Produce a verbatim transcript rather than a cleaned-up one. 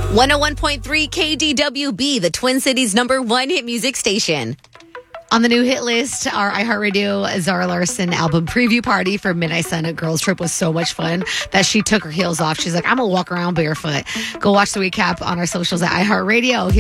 one oh one point three K D W B, the Twin Cities' number one hit music station. On the new hit list, our iHeartRadio Zara Larsson album preview party for Midnight Sun at Girls Trip was so much fun that she took her heels off. She's like, I'm going to walk around barefoot. Go watch the recap on our socials at iHeartRadio. Here's